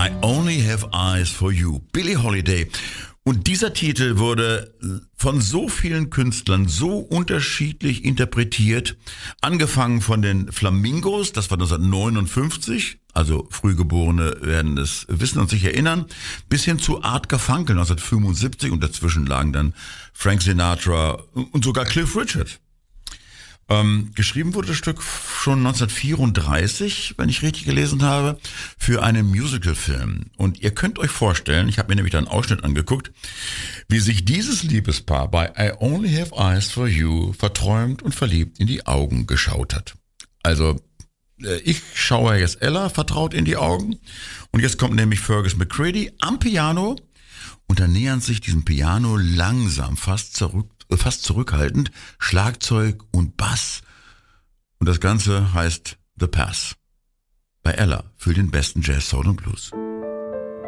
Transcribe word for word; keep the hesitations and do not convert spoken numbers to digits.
I Only Have Eyes for You, Billie Holiday. Und dieser Titel wurde von so vielen Künstlern so unterschiedlich interpretiert, angefangen von den Flamingos, das war neunzehnhundertneunundfünfzig, also Frühgeborene werden es wissen und sich erinnern, bis hin zu Art Garfunkel neunzehnhundertfünfundsiebzig und dazwischen lagen dann Frank Sinatra und sogar Cliff Richard. Ähm, geschrieben wurde das Stück schon neunzehnhundertvierunddreißig, wenn ich richtig gelesen habe, für einen Musicalfilm. Und ihr könnt euch vorstellen, ich habe mir nämlich da einen Ausschnitt angeguckt, wie sich dieses Liebespaar bei I Only Have Eyes for You verträumt und verliebt in die Augen geschaut hat. Also äh, ich schaue jetzt Ella vertraut in die Augen und jetzt kommt nämlich Fergus McCready am Piano und dann nähern sich diesem Piano langsam, fast zurück fast zurückhaltend, Schlagzeug und Bass. Und das Ganze heißt The Pass. Bei Ella für den besten Jazz, Soul und Blues.